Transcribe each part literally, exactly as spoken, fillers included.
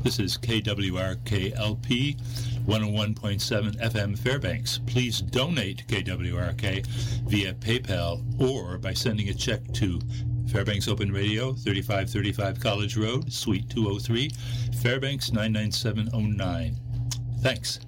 This is K W R K L P one oh one point seven F M Fairbanks. Please donate to K W R K via PayPal or by sending a check to Fairbanks Open Radio, thirty-five thirty-five College Road, Suite two oh three, Fairbanks nine nine seven oh nine. Thanks.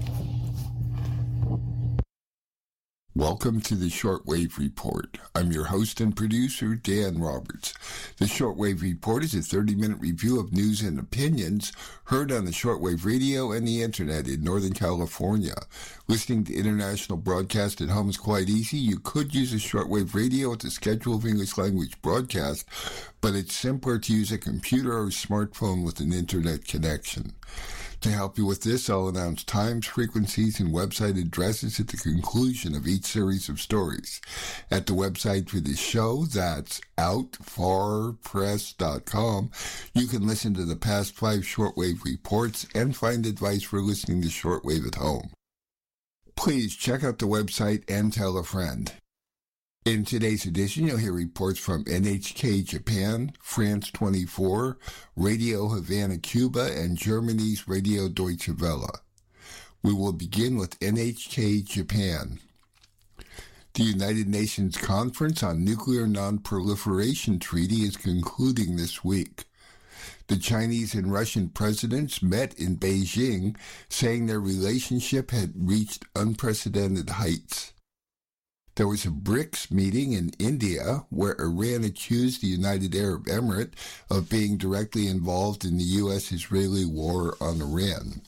Welcome to the Shortwave Report. I'm your host and producer, Dan Roberts. The Shortwave Report is a thirty-minute review of news and opinions heard on the shortwave radio and the internet in Northern California. Listening to international broadcast at home is quite easy. You could use a shortwave radio with a schedule of English language broadcast, but it's simpler to use a computer or smartphone with an internet connection. To help you with this, I'll announce times, frequencies, and website addresses at the conclusion of each series of stories. At the website for the show, that's out far press dot com, you can listen to the past five shortwave reports and find advice for listening to shortwave at home. Please check out the website and tell a friend. In today's edition, you'll hear reports from N H K Japan, France twenty-four, Radio Havana Cuba, and Germany's Radio Deutsche Welle. We will begin with N H K Japan. The United Nations Conference on Nuclear Non-Proliferation Treaty is concluding this week. The Chinese and Russian presidents met in Beijing, saying their relationship had reached unprecedented heights. There was a BRICS meeting in India where Iran accused the United Arab Emirates of being directly involved in the U S Israeli war on Iran.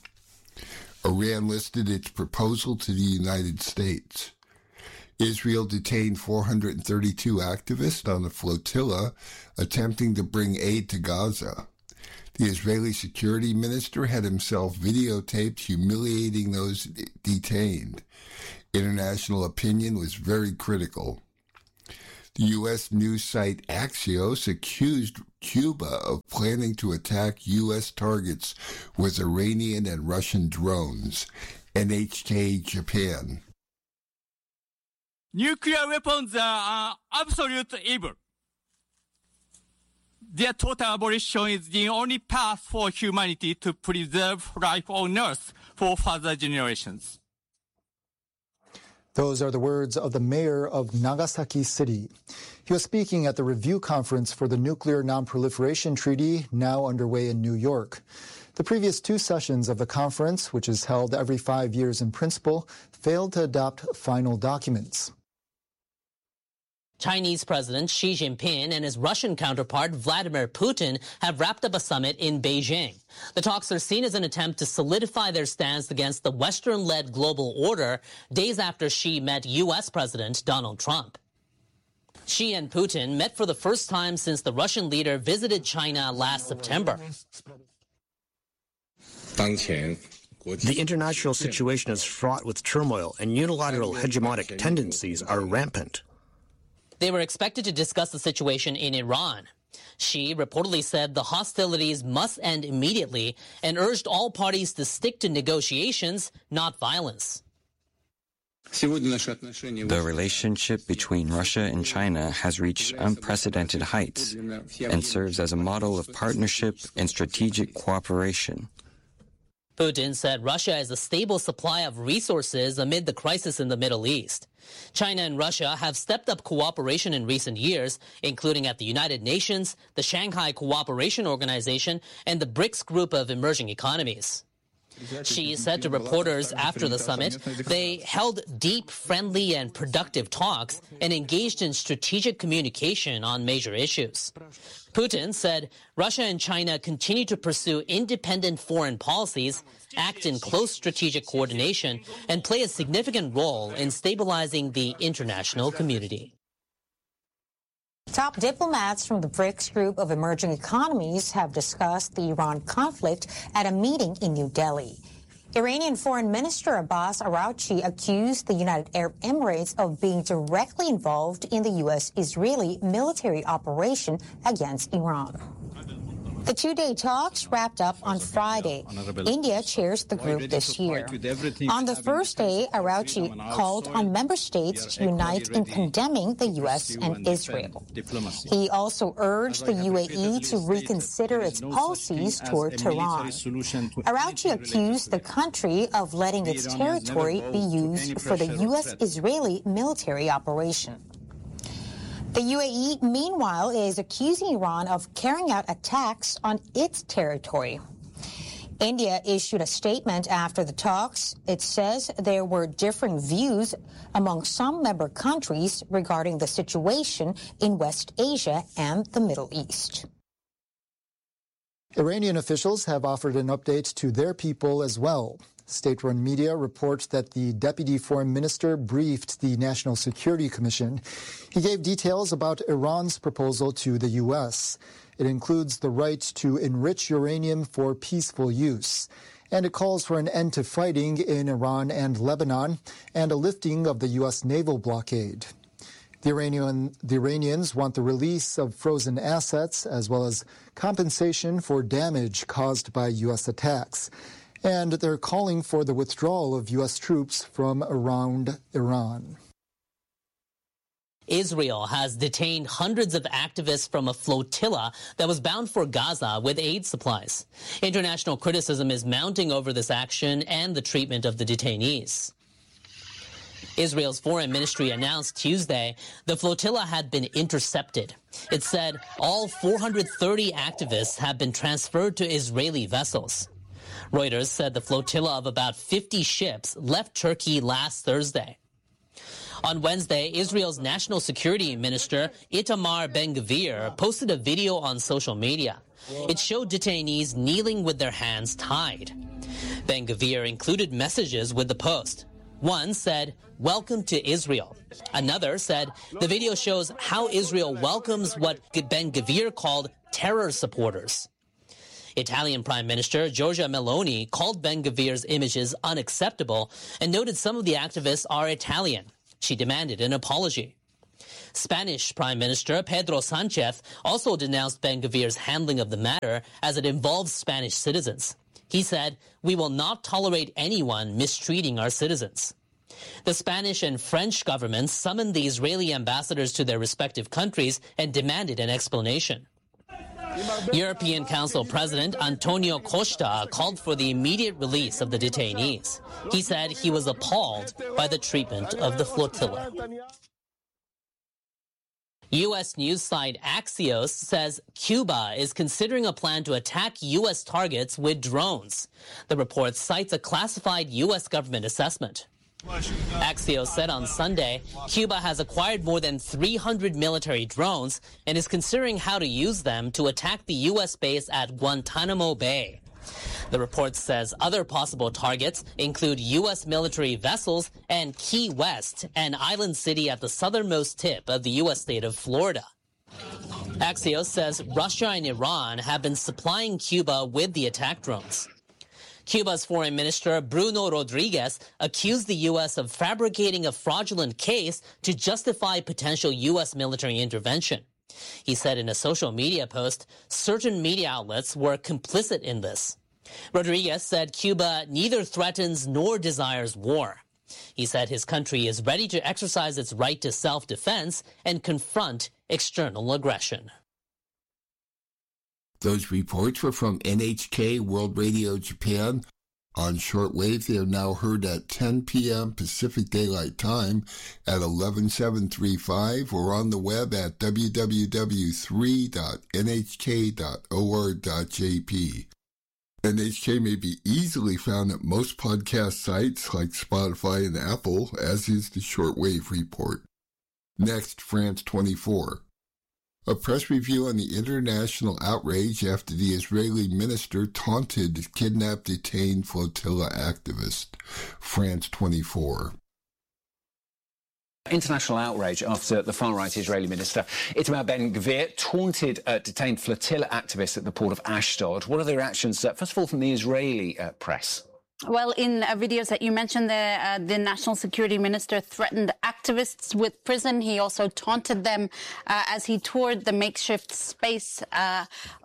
Iran listed its proposal to the United States. Israel detained four hundred thirty-two activists on a flotilla attempting to bring aid to Gaza. The Israeli security minister had himself videotaped humiliating those detained. International opinion was very critical. The U S news site Axios accused Cuba of planning to attack U S targets with Iranian and Russian drones. N H K Japan. Nuclear weapons are absolute evil. Their total abolition is the only path for humanity to preserve life on Earth for further generations. Those are the words of the mayor of Nagasaki City. He was speaking at the review conference for the Nuclear Non-Proliferation Treaty, now underway in New York. The previous two sessions of the conference, which is held every five years in principle, failed to adopt final documents. Chinese President Xi Jinping and his Russian counterpart Vladimir Putin have wrapped up a summit in Beijing. The talks are seen as an attempt to solidify their stance against the Western-led global order days after Xi met U S President Donald Trump. Xi and Putin met for the first time since the Russian leader visited China last September. The international situation is fraught with turmoil, and unilateral hegemonic tendencies are rampant. They were expected to discuss the situation in Iran. Xi reportedly said the hostilities must end immediately and urged all parties to stick to negotiations, not violence. The relationship between Russia and China has reached unprecedented heights and serves as a model of partnership and strategic cooperation. Putin said Russia has a stable supply of resources amid the crisis in the Middle East. China and Russia have stepped up cooperation in recent years, including at the United Nations, the Shanghai Cooperation Organization, and the BRICS group of emerging economies. Xi said to reporters after the summit they held deep, friendly, and productive talks and engaged in strategic communication on major issues. Putin said Russia and China continue to pursue independent foreign policies, act in close strategic coordination, and play a significant role in stabilizing the international community. Top diplomats from the BRICS group of emerging economies have discussed the Iran conflict at a meeting in New Delhi. Iranian Foreign Minister Abbas Araghchi accused the United Arab Emirates of being directly involved in the U S Israeli military operation against Iran. The two-day talks wrapped up on Friday. India chairs the group this year. On the first day, Arauchi called on member states to unite in condemning the U S and Israel. He also urged the U A E to reconsider its policies toward Tehran. Arauchi accused the country of letting its territory be used for the U S-Israeli military operation. The U A E, meanwhile, is accusing Iran of carrying out attacks on its territory. India issued a statement after the talks. It says there were differing views among some member countries regarding the situation in West Asia and the Middle East. Iranian officials have offered an update to their people as well. State-run media report that the deputy foreign minister briefed the National Security Commission. He gave details about Iran's proposal to the U S. It includes the right to enrich uranium for peaceful use. And it calls for an end to fighting in Iran and Lebanon and a lifting of the U S naval blockade. The Iranian, the Iranians want the release of frozen assets as well as compensation for damage caused by U S attacks. And they're calling for the withdrawal of U S troops from around Iran. Israel has detained hundreds of activists from a flotilla that was bound for Gaza with aid supplies. International criticism is mounting over this action and the treatment of the detainees. Israel's foreign ministry announced Tuesday the flotilla had been intercepted. It said all four hundred thirty activists have been transferred to Israeli vessels. Reuters said the flotilla of about fifty ships left Turkey last Thursday. On Wednesday, Israel's National Security Minister Itamar Ben-Gvir posted a video on social media. It showed detainees kneeling with their hands tied. Ben-Gvir included messages with the post. One said, "Welcome to Israel." Another said, "The video shows how Israel welcomes what Ben-Gvir called terror supporters." Italian Prime Minister Giorgia Meloni called Ben-Gvir's images unacceptable and noted some of the activists are Italian. She demanded an apology. Spanish Prime Minister Pedro Sanchez also denounced Ben-Gvir's handling of the matter as it involves Spanish citizens. He said, "We will not tolerate anyone mistreating our citizens." The Spanish and French governments summoned the Israeli ambassadors to their respective countries and demanded an explanation. European Council President Antonio Costa called for the immediate release of the detainees. He said he was appalled by the treatment of the flotilla. U S news site Axios says Cuba is considering a plan to attack U S targets with drones. The report cites a classified U S government assessment. Axios said on Sunday, Cuba has acquired more than three hundred military drones and is considering how to use them to attack the U S base at Guantanamo Bay. The report says other possible targets include U S military vessels and Key West, an island city at the southernmost tip of the U S state of Florida. Axios says Russia and Iran have been supplying Cuba with the attack drones. Cuba's Foreign Minister Bruno Rodriguez accused the U S of fabricating a fraudulent case to justify potential U S military intervention. He said in a social media post, certain media outlets were complicit in this. Rodriguez said Cuba neither threatens nor desires war. He said his country is ready to exercise its right to self-defense and confront external aggression. Those reports were from N H K World Radio Japan. On shortwave, they are now heard at ten p.m. Pacific Daylight Time at eleven seven thirty-five or on the web at w w w three dot n h k dot org dot j p. N H K may be easily found at most podcast sites like Spotify and Apple, as is the Shortwave Report. Next, France twenty-four. A press review on the international outrage after the Israeli minister taunted kidnapped detained flotilla activist. France twenty-four. International outrage after the far-right Israeli minister Itamar Ben-Gvir taunted uh, detained flotilla activists at the port of Ashdod. What are the reactions, uh, first of all, from the Israeli uh, press? Well, in uh, videos that you mentioned there, uh, the national security minister threatened activists with prison. He also taunted them uh, as he toured the makeshift space uh,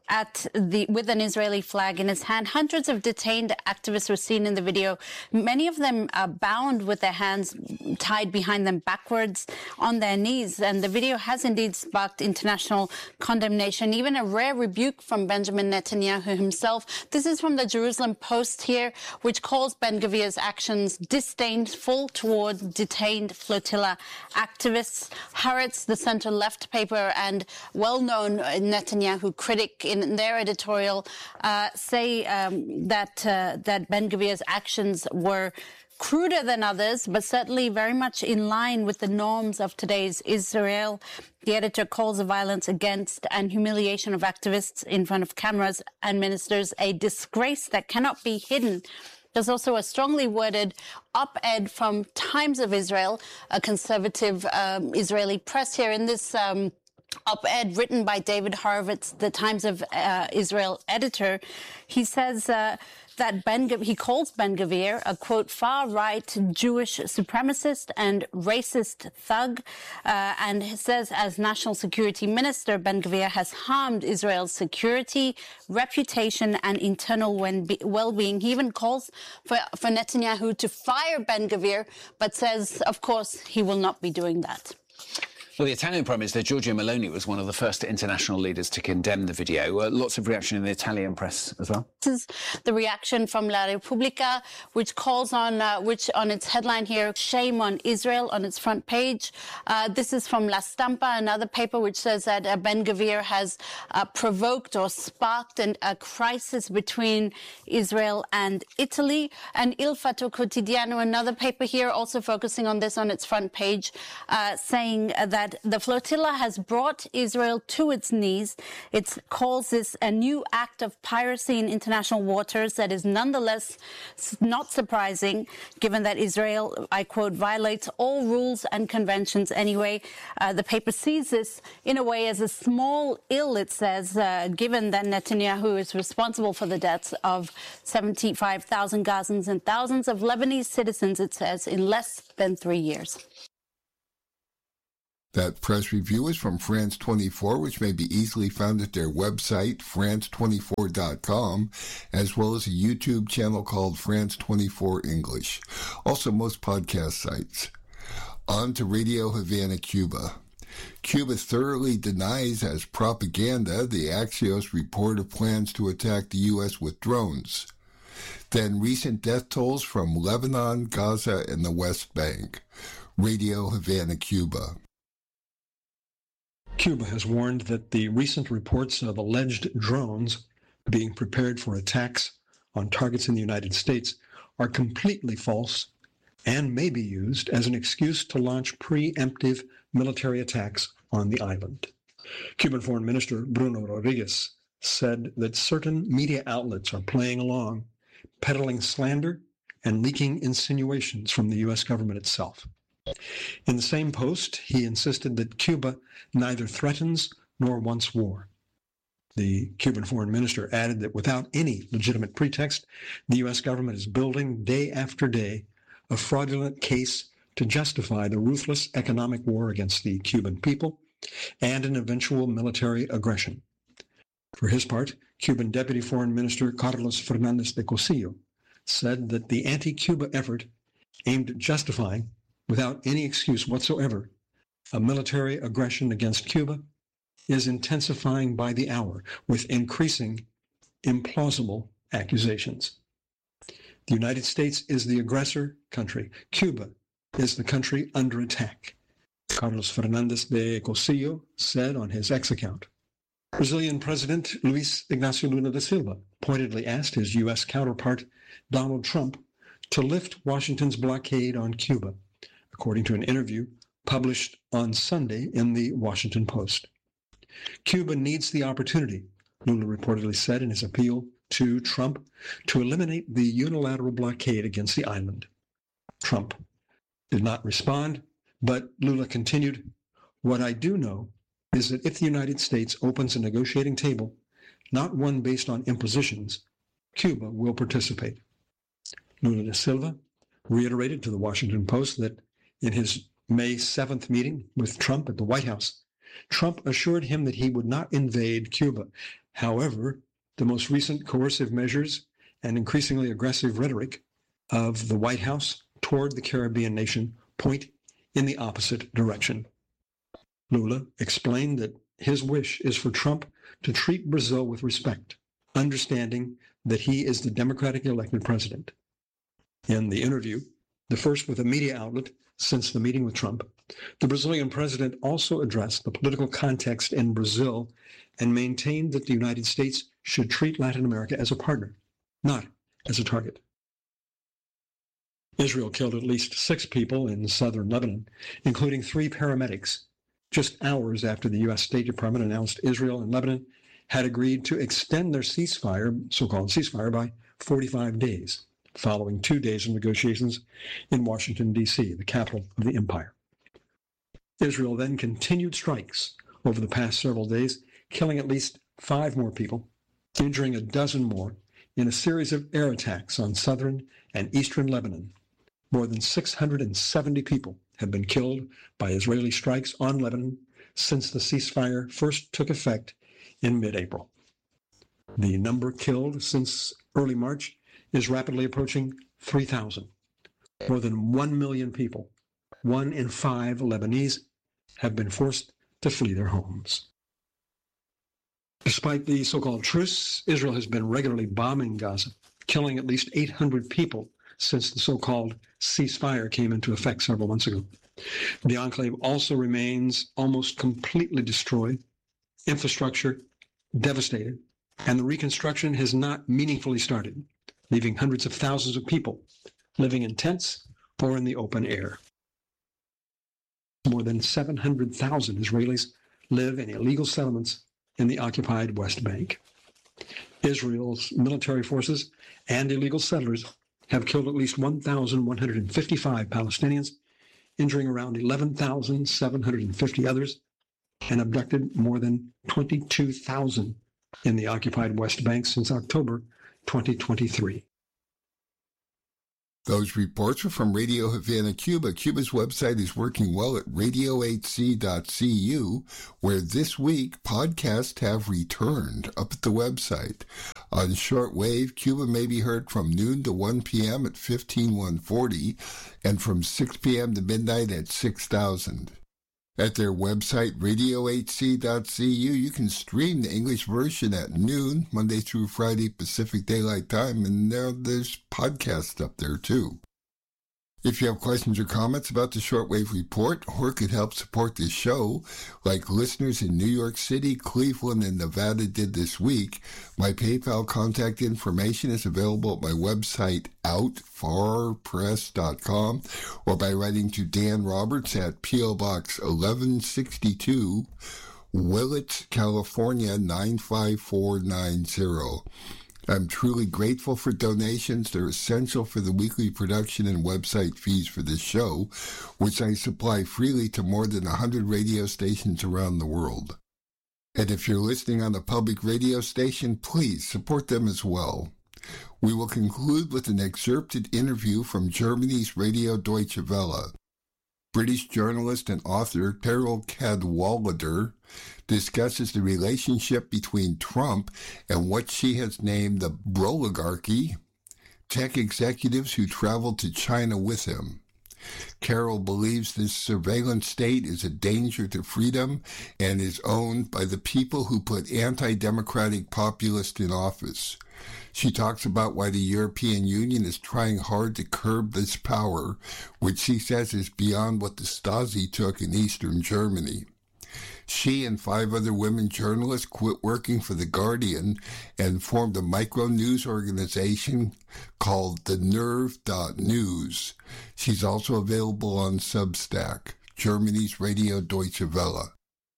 at the with an Israeli flag in his hand. Hundreds of detained activists were seen in the video, many of them uh, bound with their hands tied behind them backwards on their knees. And the video has indeed sparked international condemnation, even a rare rebuke from Benjamin Netanyahu himself. This is from the Jerusalem Post here, which calls Ben-Gvir's actions disdainful toward detained flotilla activists. Haaretz, the center-left paper and well-known Netanyahu critic, in their editorial uh, say um, that uh, that Ben-Gvir's actions were cruder than others, but certainly very much in line with the norms of today's Israel. The editor calls the violence against and humiliation of activists in front of cameras and ministers a disgrace that cannot be hidden. There's also a strongly worded op-ed from Times of Israel, a conservative um, Israeli press here. In this um, op-ed written by David Horowitz, the Times of uh, Israel editor, he says uh, that Ben, he calls Ben-Gvir a, quote, far-right Jewish supremacist and racist thug, uh, and says as National Security Minister, Ben-Gvir has harmed Israel's security, reputation, and internal well-being. He even calls for, for Netanyahu to fire Ben-Gvir, but says, of course, he will not be doing that. Well, the Italian Prime Minister, Giorgia Meloni, was one of the first international leaders to condemn the video. Uh, lots of reaction in the Italian press as well. This is the reaction from La Repubblica, which calls on, uh, which on its headline here, shame on Israel, on its front page. Uh, this is from La Stampa, another paper, which says that uh, Ben-Gvir has uh, provoked or sparked an, a crisis between Israel and Italy. And Il Fatto Quotidiano, another paper here, also focusing on this on its front page, uh, saying uh, that the flotilla has brought Israel to its knees. It calls this a new act of piracy in international waters that is nonetheless not surprising, given that Israel, I quote, violates all rules and conventions anyway. Uh, the paper sees this in a way as a small ill, it says, uh, given that Netanyahu is responsible for the deaths of seventy-five thousand Gazans and thousands of Lebanese citizens, it says, in less than three years. That press review is from France twenty-four, which may be easily found at their website, France twenty-four dot com, as well as a YouTube channel called France twenty-four English. Also, most podcast sites. On to Radio Havana, Cuba. Cuba thoroughly denies as propaganda the Axios report of plans to attack the U S with drones. Then recent death tolls from Lebanon, Gaza, and the West Bank. Radio Havana, Cuba. Cuba has warned that the recent reports of alleged drones being prepared for attacks on targets in the United States are completely false and may be used as an excuse to launch preemptive military attacks on the island. Cuban Foreign Minister Bruno Rodriguez said that certain media outlets are playing along, peddling slander and leaking insinuations from the U S government itself. In the same post, he insisted that Cuba neither threatens nor wants war. The Cuban foreign minister added that without any legitimate pretext, the U S government is building day after day a fraudulent case to justify the ruthless economic war against the Cuban people and an eventual military aggression. For his part, Cuban Deputy Foreign Minister Carlos Fernandez de Cosillo said that the anti-Cuba effort aimed at justifying, without any excuse whatsoever, a military aggression against Cuba is intensifying by the hour with increasing implausible accusations. The United States is the aggressor country. Cuba is the country under attack, Carlos Fernandez de Cosillo said on his X account. Brazilian President Luiz Inácio Lula da Silva pointedly asked his U S counterpart Donald Trump to lift Washington's blockade on Cuba, according to an interview published on Sunday in the Washington Post. Cuba needs the opportunity, Lula reportedly said in his appeal to Trump, to eliminate the unilateral blockade against the island. Trump did not respond, but Lula continued, "What I do know is that if the United States opens a negotiating table, not one based on impositions, Cuba will participate." Lula da Silva reiterated to the Washington Post that in his May seventh meeting with Trump at the White House, Trump assured him that he would not invade Cuba. However, the most recent coercive measures and increasingly aggressive rhetoric of the White House toward the Caribbean nation point in the opposite direction. Lula explained that his wish is for Trump to treat Brazil with respect, understanding that he is the democratically elected president. In the interview, the first with a media outlet since the meeting with Trump, the Brazilian president also addressed the political context in Brazil and maintained that the United States should treat Latin America as a partner, not as a target. Israel killed at least six people in southern Lebanon, including three paramedics, just hours after the U S State Department announced Israel and Lebanon had agreed to extend their ceasefire, so-called ceasefire, by forty-five days, following two days of negotiations in Washington, D C, the capital of the empire. Israel then continued strikes over the past several days, killing at least five more people, injuring a dozen more in a series of air attacks on southern and eastern Lebanon. More than six hundred seventy people have been killed by Israeli strikes on Lebanon since the ceasefire first took effect in mid-April. The number killed since early March is rapidly approaching three thousand. More than one million people, one in five Lebanese, have been forced to flee their homes. Despite the so-called truce, Israel has been regularly bombing Gaza, killing at least eight hundred people since the so-called ceasefire came into effect several months ago. The enclave also remains almost completely destroyed, infrastructure devastated, and the reconstruction has not meaningfully started, leaving hundreds of thousands of people living in tents or in the open air. More than seven hundred thousand Israelis live in illegal settlements in the occupied West Bank. Israel's military forces and illegal settlers have killed at least one thousand one hundred fifty-five Palestinians, injuring around eleven thousand seven hundred fifty others, and abducted more than twenty-two thousand in the occupied West Bank since October twenty twenty-three. Those reports are from Radio Havana, Cuba. Cuba's website is working well at radio h c dot c u, where this week podcasts have returned up at the website. On shortwave, Cuba may be heard from noon to one p.m. at fifteen one forty and from six p.m. to midnight at six thousand. At their website, radio h c dot c u, you can stream the English version at noon, Monday through Friday, Pacific Daylight Time, and there, there's podcasts up there, too. If you have questions or comments about the Shortwave Report or could help support this show, like listeners in New York City, Cleveland, and Nevada did this week, my PayPal contact information is available at my website, out far press dot com, or by writing to Dan Roberts at P O Box eleven sixty-two, Willits, California, nine five four nine zero. I'm truly grateful for donations. They're essential for the weekly production and website fees for this show, which I supply freely to more than one hundred radio stations around the world. And if you're listening on a public radio station, please support them as well. We will conclude with an excerpted interview from Germany's Radio Deutsche Welle. British journalist and author Carol Cadwalader discusses the relationship between Trump and what she has named the Broligarchy, tech executives who traveled to China with him. Carol believes this surveillance state is a danger to freedom and is owned by the people who put anti-democratic populists in office. She talks about why the European Union is trying hard to curb this power, which she says is beyond what the Stasi took in Eastern Germany. She and five other women journalists quit working for The Guardian and formed a micro-news organization called the nerve dot news. She's also available on Substack, Germany's Radio Deutsche Welle.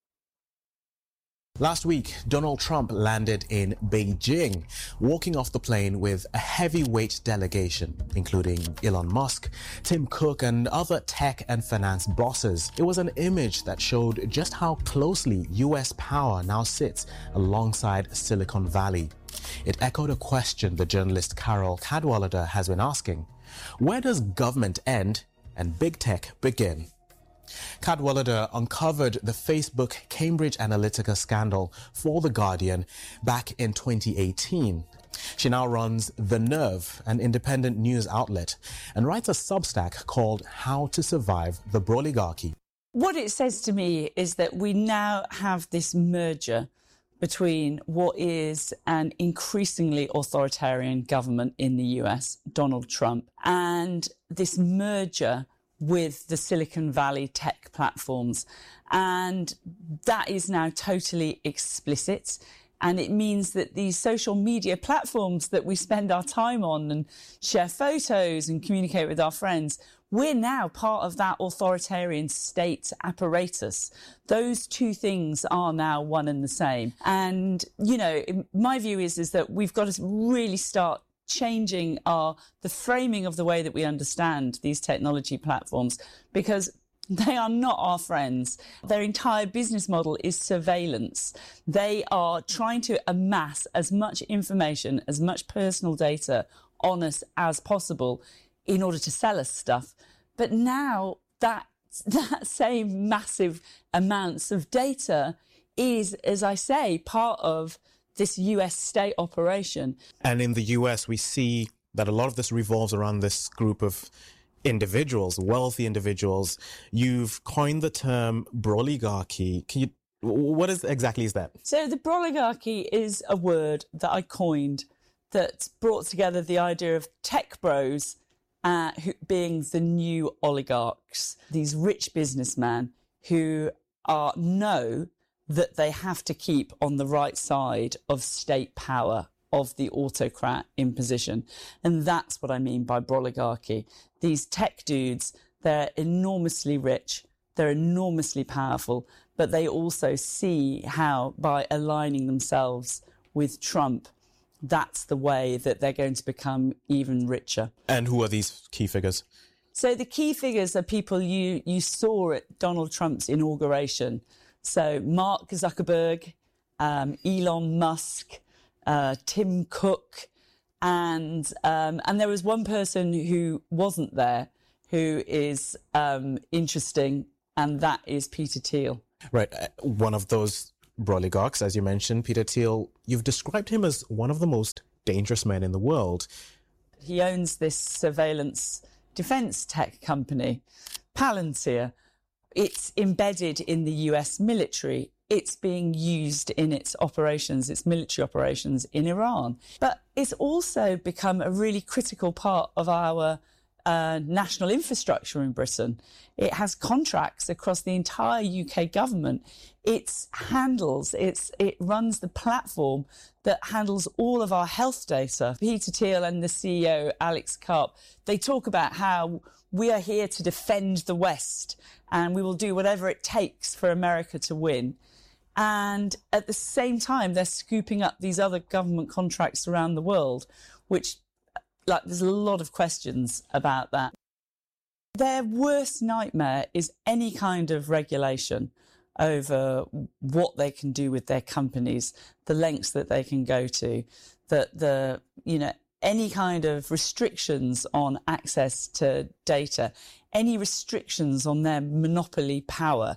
Last week, Donald Trump landed in Beijing, walking off the plane with a heavyweight delegation, including Elon Musk, Tim Cook, and other tech and finance bosses. It was an image that showed just how closely U S power now sits alongside Silicon Valley. It echoed a question the journalist Carol Cadwalader has been asking. Where does government end and big tech begin? Cadwallader uncovered the Facebook Cambridge Analytica scandal for The Guardian back in twenty eighteen. She now runs The Nerve, an independent news outlet, and writes a Substack called How to Survive the Broligarchy. What it says to me is that we now have this merger between what is an increasingly authoritarian government in the U S, Donald Trump, and this merger with the Silicon Valley tech platforms. And that is now totally explicit. And it means that these social media platforms that we spend our time on and share photos and communicate with our friends, we're now part of that authoritarian state apparatus. Those two things are now one and the same. And, you know, my view is, is that we've got to really start changing our the framing of the way that we understand these technology platforms, because they are not our friends. Their entire business model is surveillance. They are trying to amass as much information, as much personal data on us as possible in order to sell us stuff. But now that that same massive amounts of data is, as I say, part of this U S state operation. And in the U S, we see that a lot of this revolves around this group of individuals, wealthy individuals. You've coined the term broligarchy. Can you, what is exactly is that? So the broligarchy is a word that I coined that brought together the idea of tech bros uh, who, being the new oligarchs, these rich businessmen who are know that they have to keep on the right side of state power, of the autocrat in position. And that's what I mean by broligarchy. These tech dudes, they're enormously rich, they're enormously powerful, but they also see how by aligning themselves with Trump, that's the way that they're going to become even richer. And who are these key figures? So the key figures are people you, you saw at Donald Trump's inauguration. So Mark Zuckerberg, um, Elon Musk, uh, Tim Cook, and um, and there was one person who wasn't there who is um, interesting, and that is Peter Thiel. Right, one of those broligarchs, as you mentioned, Peter Thiel. You've described him as one of the most dangerous men in the world. He owns this surveillance defense tech company, Palantir. It's embedded in the U S military. It's being used in its operations, its military operations in Iran. But it's also become a really critical part of our uh, national infrastructure in Britain. It has contracts across the entire U K government. It handles, it's, it runs the platform that handles all of our health data. Peter Thiel and the C E O, Alex Karp, they talk about how we are here to defend the West and we will do whatever it takes for America to win. And at the same time, they're scooping up these other government contracts around the world, which, like, there's a lot of questions about that. Their worst nightmare is any kind of regulation over what they can do with their companies, the lengths that they can go to, that the, you know, any kind of restrictions on access to data, any restrictions on their monopoly power.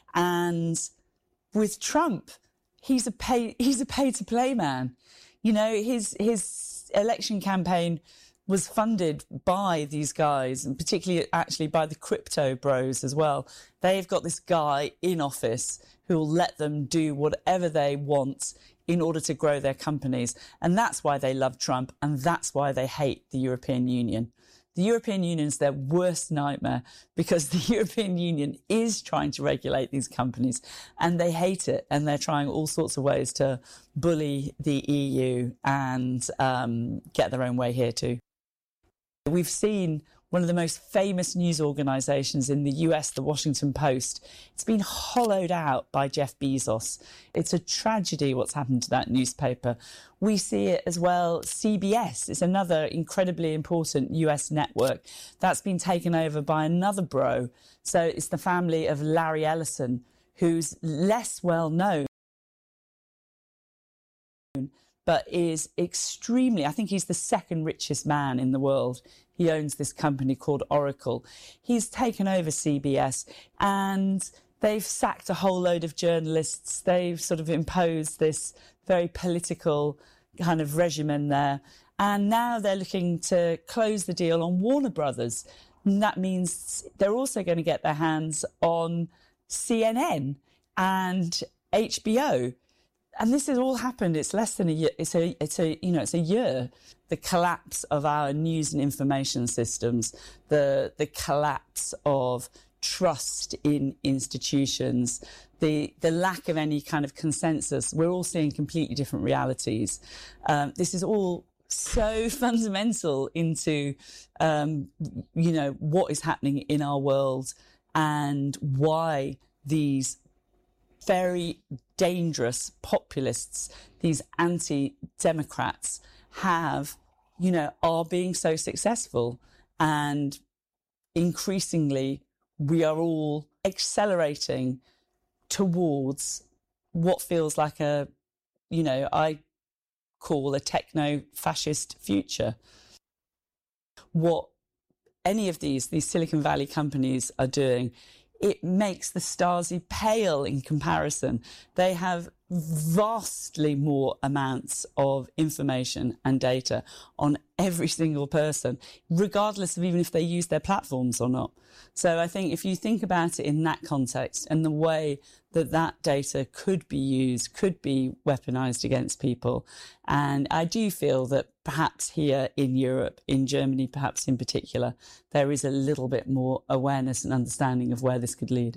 And with Trump, he's a pay he's a pay to play man. You know, his his election campaign was funded by these guys, and particularly actually by the crypto bros as well. They've got this guy in office who will let them do whatever they want in order to grow their companies. And that's why they love Trump, and that's why they hate the European Union. The European Union is their worst nightmare because the European Union is trying to regulate these companies and they hate it, and they're trying all sorts of ways to bully the E U and um, get their own way here too. We've seen one of the most famous news organisations in the U S, the Washington Post. It's been hollowed out by Jeff Bezos. It's a tragedy what's happened to that newspaper. We see it as well. C B S is another incredibly important U S network that's been taken over by another bro. So it's the family of Larry Ellison, who's less well known, but is extremely, I think he's the second richest man in the world. He owns this company called Oracle. He's taken over C B S and they've sacked a whole load of journalists. They've sort of imposed this very political kind of regimen there. And now they're looking to close the deal on Warner Brothers. And that means they're also going to get their hands on C N N and H B O. And this has all happened. It's less than a year. It's a, it's a, you know, it's a year. The collapse of our news and information systems, the the collapse of trust in institutions, the the lack of any kind of consensus. We're all seeing completely different realities. Um, this is all so fundamental into, um, you know, what is happening in our world and why these very dangerous populists, these anti-democrats have, you know, are being so successful. And increasingly, we are all accelerating towards what feels like a, you know, I call a techno-fascist future. What any of these, these Silicon Valley companies are doing, it makes the Stasi pale in comparison. They have vastly more amounts of information and data on every single person, regardless of even if they use their platforms or not. So I think if you think about it in that context and the way that that data could be used, could be weaponized against people, and I do feel that perhaps here in Europe, in Germany perhaps in particular, there is a little bit more awareness and understanding of where this could lead.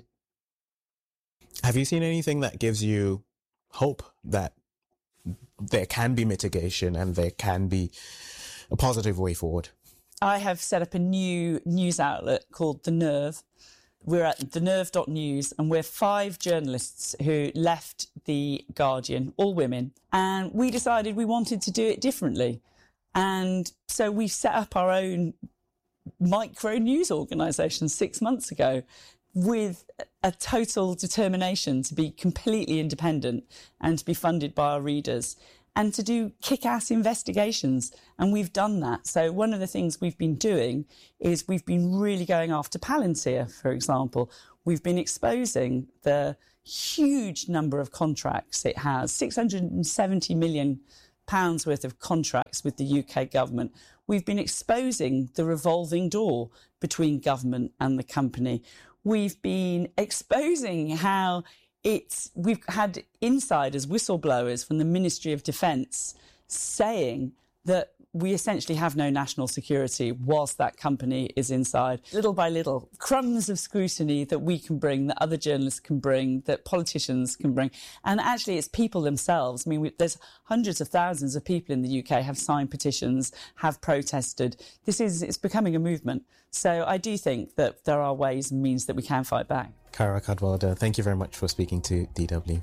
Have you seen anything that gives you hope that there can be mitigation and there can be a positive way forward? I have set up a new news outlet called The Nerve. We're at the nerve dot news and we're five journalists who left The Guardian, all women, and we decided we wanted to do it differently. And so we set up our own micro news organisation six months ago with a total determination to be completely independent and to be funded by our readers and to do kick-ass investigations. And we've done that. So one of the things we've been doing is we've been really going after Palantir, for example. We've been exposing the huge number of contracts it has, six hundred seventy million pounds worth of contracts with the U K government. We've been exposing the revolving door between government and the company. We've been exposing how it's, we've had insiders, whistleblowers from the Ministry of Defence saying that we essentially have no national security whilst that company is inside. Little by little, crumbs of scrutiny that we can bring, that other journalists can bring, that politicians can bring. And actually, it's people themselves. I mean, we, there's hundreds of thousands of people in the U K have signed petitions, have protested. This is, it's becoming a movement. So I do think that there are ways and means that we can fight back. Kara Cadwallader, thank you very much for speaking to D W.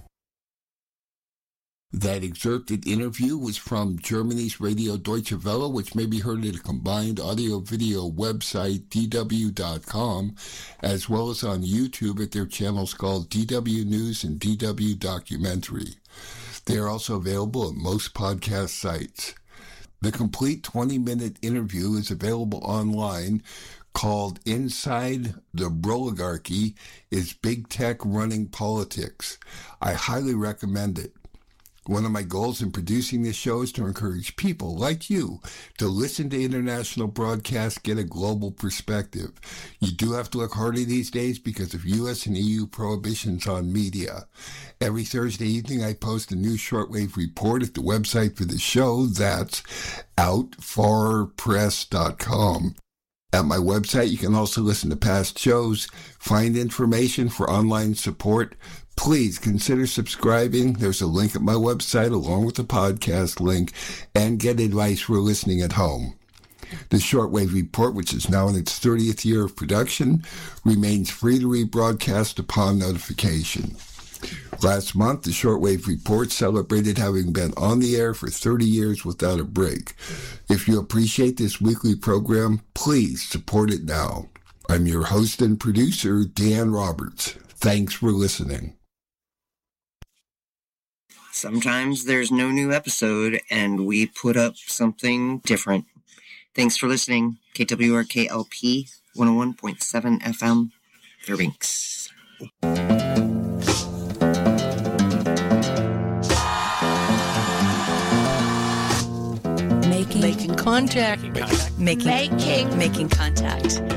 That excerpted interview was from Germany's Radio Deutsche Welle, which may be heard at a combined audio-video website, D W dot com, as well as on YouTube at their channels called D W News and D W Documentary. They are also available at most podcast sites. The complete twenty-minute interview is available online, called Inside the Broligarchy, Is Big Tech Running Politics? I highly recommend it. One of my goals in producing this show is to encourage people like you to listen to international broadcasts, get a global perspective. You do have to look harder these days because of U S and E U prohibitions on media. Every Thursday evening, I post a new shortwave report at the website for the show. That's out far press dot com. At my website, you can also listen to past shows, find information for online support. Please consider subscribing. There's a link at my website along with the podcast link, and get advice for listening at home. The Shortwave Report, which is now in its thirtieth year of production, remains free to rebroadcast upon notification. Last month, the Shortwave Report celebrated having been on the air for thirty years without a break. If you appreciate this weekly program, please support it now. I'm your host and producer, Dan Roberts. Thanks for listening. Sometimes there's no new episode and we put up something different. Thanks for listening. K W R K L P one oh one point seven F M, Fairbanks. Making, making contact. Making, making, making contact.